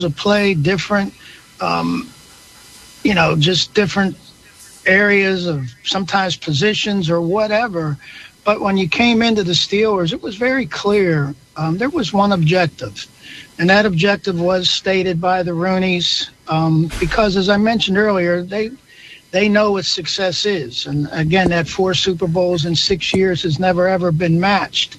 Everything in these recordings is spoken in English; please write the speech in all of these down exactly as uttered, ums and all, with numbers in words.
of play, different, um, you know, just different areas of sometimes positions or whatever. But when you came into the Steelers, it was very clear. Um, there was one objective, and that objective was stated by the Rooneys um, because, as I mentioned earlier, they they know what success is. And, again, that four Super Bowls in six years has never, ever been matched.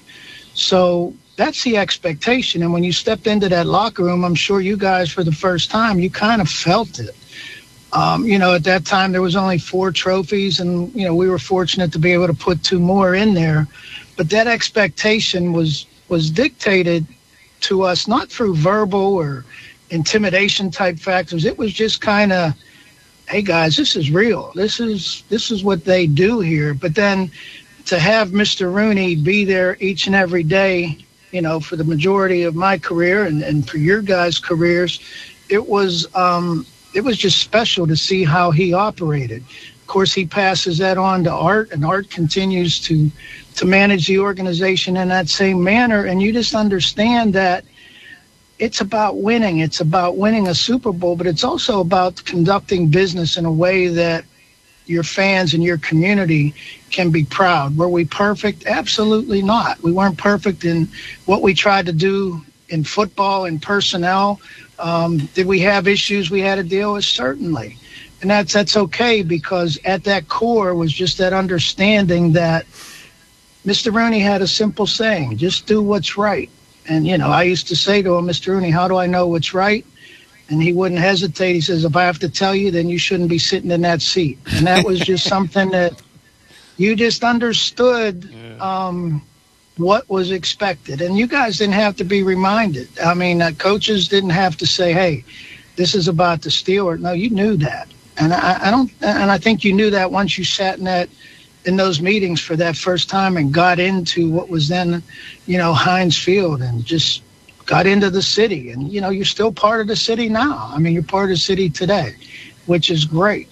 So that's the expectation. And when you stepped into that locker room, I'm sure you guys, for the first time, you kind of felt it. Um, you know, at that time, there was only four trophies, and, you know, we were fortunate to be able to put two more in there. But that expectation was was dictated to us not through verbal or intimidation type factors. It was just kind of, hey, guys, this is real. This is this is what they do here. But then to have Mister Rooney be there each and every day, you know, for the majority of my career and, and for your guys' careers, it was um, – it was just special to see how he operated. Of course, he passes that on to Art, and Art continues to to manage the organization in that same manner. And you just understand that it's about winning. It's about winning a Super Bowl, but it's also about conducting business in a way that your fans and your community can be proud. Were we perfect? Absolutely not. We weren't perfect in what we tried to do in football and personnel. Um, did we have issues we had to deal with? Certainly. And that's that's okay, because at that core was just that understanding that Mister Rooney had a simple saying, just do what's right. And, you know, I used to say to him, Mister Rooney, how do I know what's right? And he wouldn't hesitate. He says, if I have to tell you, then you shouldn't be sitting in that seat. And that was just something that you just understood um, what was expected. And you guys didn't have to be reminded. I mean, uh, coaches didn't have to say, hey, this is about the Steelers. No, you knew that. And I, I don't, and I think you knew that once you sat in that, in those meetings for that first time and got into what was then, you know, Heinz Field, and just got into the city. And, you know, you're still part of the city now. I mean, you're part of the city today, which is great.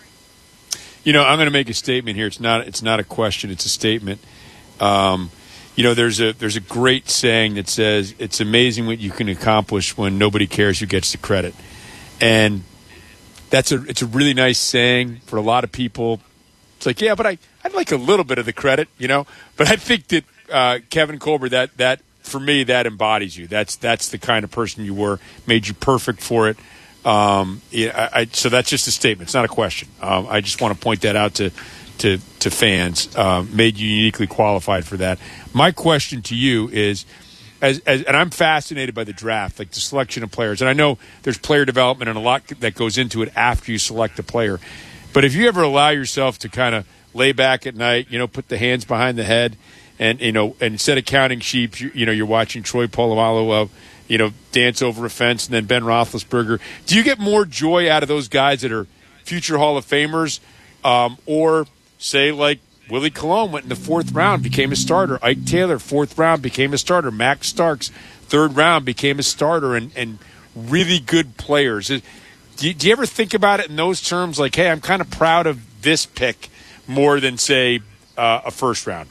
You know, I'm going to make a statement here. It's not, it's not a question. It's a statement. Um, You know, there's a there's a great saying that says it's amazing what you can accomplish when nobody cares who gets the credit, and that's a it's a really nice saying for a lot of people. It's like, yeah, but I I'd like a little bit of the credit, you know. But I think that uh, Kevin Colbert, that that for me, that embodies you. That's that's the kind of person you were. Made you perfect for it. Um, yeah, I, I, so that's just a statement. It's not a question. Um, I just want to point that out to. to to fans, uh, made you uniquely qualified for that. My question to you is, as, as and I'm fascinated by the draft, like the selection of players. And I know there's player development and a lot that goes into it after you select a player. But if you ever allow yourself to kind of lay back at night, you know, put the hands behind the head, and, you know, and instead of counting sheep, you, you know, you're watching Troy Polamalu, uh, you know, dance over a fence, and then Ben Roethlisberger. Do you get more joy out of those guys that are future Hall of Famers, um, or – say, like Willie Colon went in the fourth round, became a starter. Ike Taylor, fourth round, became a starter. Max Starks, third round, became a starter, and, and really good players. Do you, do you ever think about it in those terms, like, hey, I'm kind of proud of this pick more than, say, uh, a first rounder?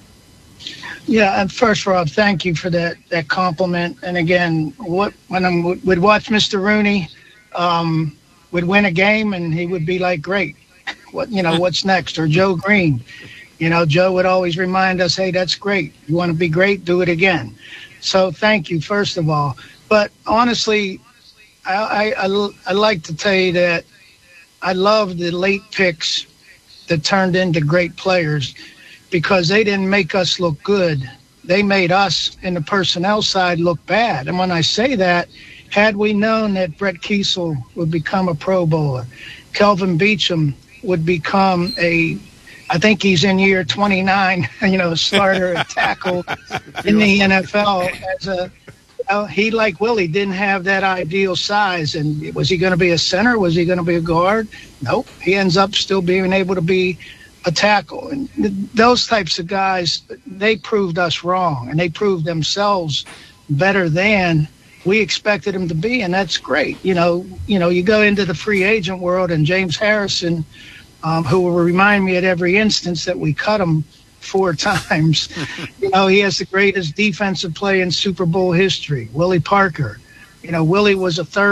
Yeah, and first, Rob, thank you for that that compliment. And again, what when I would watch Mister Rooney, um, would win a game, and he would be like, great. What you know, what's next? Or Joe Green, you know, Joe would always remind us, "Hey, that's great. You want to be great? Do it again." So, thank you, first of all. But honestly, I I, I, I like to tell you that I love the late picks that turned into great players, because they didn't make us look good. They made us in the personnel side look bad. And when I say that, had we known that Brett Kiesel would become a Pro Bowler, Kelvin Beachum would become a, I think he's in year twenty-nine, you know, starter at tackle in the N F L. As a, well, he, like Willie, didn't have that ideal size. And was he going to be a center? Was he going to be a guard? Nope. He ends up still being able to be a tackle. And th- those types of guys, they proved us wrong, and they proved themselves better than we expected him to be, and that's great. You know, you know, you go into the free agent world, and James Harrison, um, who will remind me at every instance that we cut him four times. You know, he has the greatest defensive play in Super Bowl history. Willie Parker, You know, Willie was a third.